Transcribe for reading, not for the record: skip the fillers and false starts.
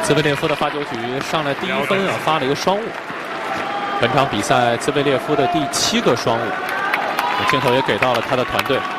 兹维列夫的发球局上来第1分啊，发了一个双误。本场比赛兹维列夫的第7个双误，镜头也给到了他的团队。